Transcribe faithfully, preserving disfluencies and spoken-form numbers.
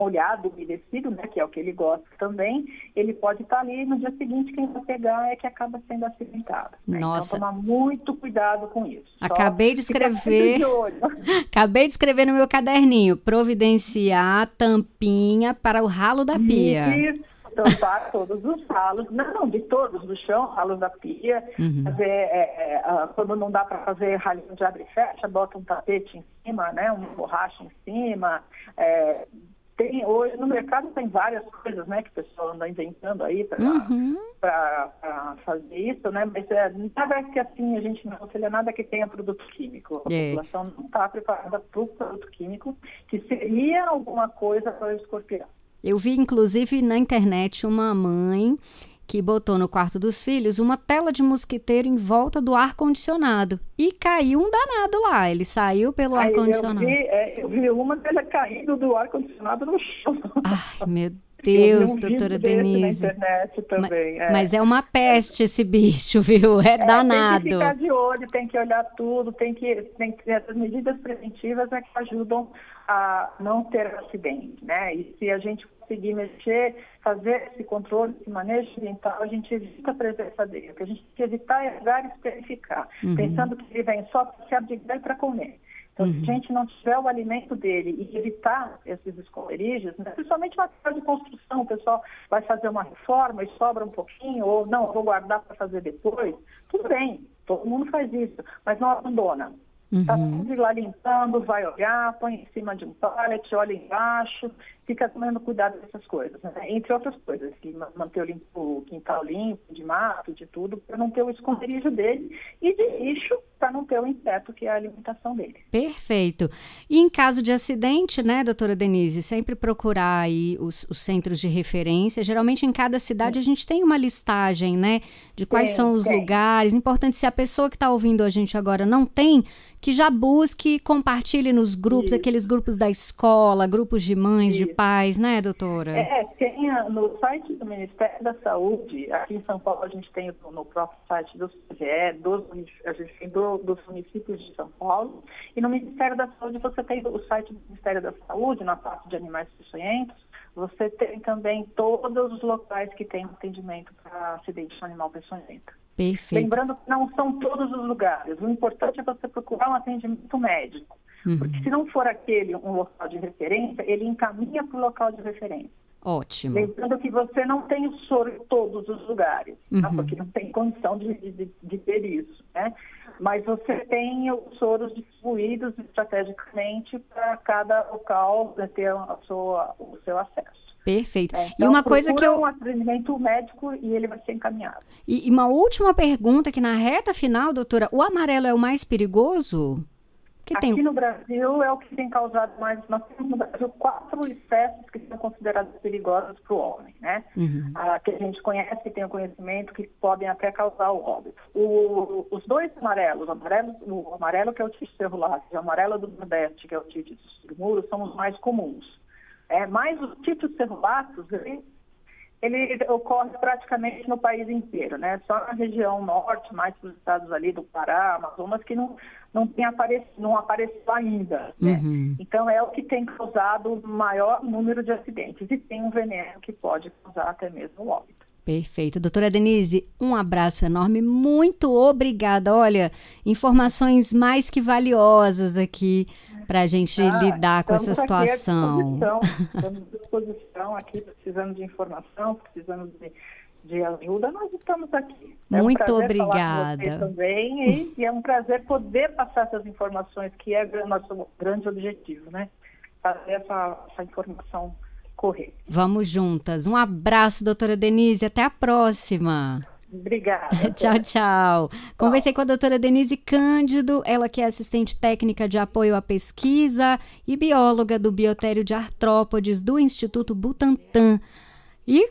molhado, umedecido, né, que é o que ele gosta também, ele pode estar ali no dia seguinte, quem vai pegar é que acaba sendo acidentado. Né? Nossa. Então, tomar muito cuidado com isso. Acabei de escrever, de acabei de escrever no meu caderninho, providenciar tampinha para o ralo da pia. Isso, tampar todos os ralos, não, de todos, do chão, ralos da pia, uhum. fazer, é, é, quando não dá para fazer ralinho de abre e fecha, bota um tapete em cima, né, uma borracha em cima, é, tem, hoje no mercado tem várias coisas, né, que o pessoal anda inventando aí para uhum. fazer isso, né, mas é, nada que assim a gente não aconselha nada que tenha produto químico. A é. população não está preparada para o produto químico, que seria alguma coisa para o escorpião. Eu vi, inclusive, na internet uma mãe que botou no quarto dos filhos uma tela de mosquiteiro em volta do ar-condicionado. E caiu um danado lá. Ele saiu pelo Aí ar-condicionado. Eu vi, é, eu vi uma dela caindo do ar-condicionado no chão. Ai, meu Deus, um doutora Denise. Na internet também, mas, é. mas é uma peste esse bicho, viu? É, é danado. Tem que ficar de olho, tem que olhar tudo, tem que, tem que essas medidas preventivas é que ajudam a não ter acidente, né? E se a gente conseguir mexer, fazer esse controle, esse manejo ambiental, a gente evita a presença dele. O que a gente tem que evitar é lugares para ele ficar, uhum. pensando que ele vem só para se abrigar e para comer. Então, uhum. se a gente não tiver o alimento dele e evitar esses esconderijos, né, principalmente material de construção, o pessoal vai fazer uma reforma e sobra um pouquinho, ou não, vou guardar para fazer depois, tudo bem, todo mundo faz isso, mas não abandona. Está uhum. sempre lá limpando, vai olhar, põe em cima de um pallet, olha embaixo, fica tomando cuidado dessas coisas, né? Entre outras coisas, que manter o, limpo, o quintal limpo, de mato, de tudo, para não ter o esconderijo dele, e de lixo, para não ter o inseto, que é a alimentação dele. Perfeito. E em caso de acidente, né, doutora Denise, sempre procurar aí os, os centros de referência. Geralmente em cada cidade a gente tem uma listagem, né, de quais tem, são os tem. lugares. Importante, se a pessoa que está ouvindo a gente agora não tem, que já busque, compartilhe nos grupos, Isso. aqueles grupos da escola, grupos de mães, Isso. de pais, né, doutora? É, tem no site do Ministério da Saúde, aqui em São Paulo a gente tem no próprio site do C G E, dos, a gente tem do, dos municípios de São Paulo, e no Ministério da Saúde você tem o site do Ministério da Saúde, na parte de animais peçonhentos, você tem também todos os locais que tem atendimento para acidente de animal peçonhento. Perfeito. Lembrando que não são todos os lugares. O importante é você procurar um atendimento médico. Uhum. Porque se não for aquele um local de referência, ele encaminha para o local de referência. Ótimo. Lembrando que você não tem o soro em todos os lugares, uhum. tá? Porque não tem condição de, de, de ter isso, né? Mas você tem os soros distribuídos estrategicamente para cada local ter a sua, o seu acesso. Perfeito. É, então, e uma coisa que eu um atendimento médico e ele vai ser encaminhado. E, e uma última pergunta que na reta final, doutora, o amarelo é o mais perigoso? Que Aqui tem... no Brasil é o que tem causado mais. Nós temos no Brasil quatro espécies que são consideradas perigosas para o homem, né? Uhum. Ah, que a gente conhece, que tem o conhecimento, que podem até causar o óbito. O, os dois amarelos, o amarelo, o amarelo que é o Otites cerulata e o amarelo do Nordeste, que é o Otites muro, são os mais comuns. É, mas os Otites cerulatus, ele, ele ocorre praticamente no país inteiro, né? Só na região norte, mais para os estados ali do Pará, Amazonas, que não, não, tem aparecido, não apareceu ainda. Né? Uhum. Então, é o que tem causado o maior número de acidentes. E tem um veneno que pode causar até mesmo o óbito. Perfeito. Doutora Denise, um abraço enorme, muito obrigada. Olha, informações mais que valiosas aqui para a gente ah, lidar com essa situação. Estamos à disposição aqui, precisando de informação, precisando de, de ajuda, nós estamos aqui. É muito um prazer obrigada. Falar com você também e, e é um prazer poder passar essas informações, que é o nosso grande objetivo, né? Fazer essa, essa informação correr. Vamos juntas. Um abraço, doutora Denise. Até a próxima. Obrigada. Tchau, tchau. Conversei com a doutora Denise Cândido, ela que é assistente técnica de apoio à pesquisa e bióloga do Biotério de Artrópodes do Instituto Butantan. E